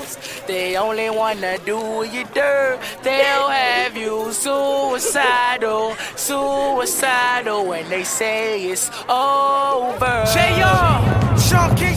cause they only wanna do you dirt. They'll have you suicidal, suicidal when they say it's over. J.R. Sean King